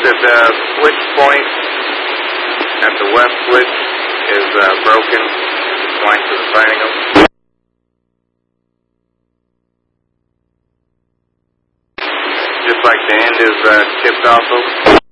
that the switch point at the west switch is broken at the length of the triangle. Just like the end is chipped off of.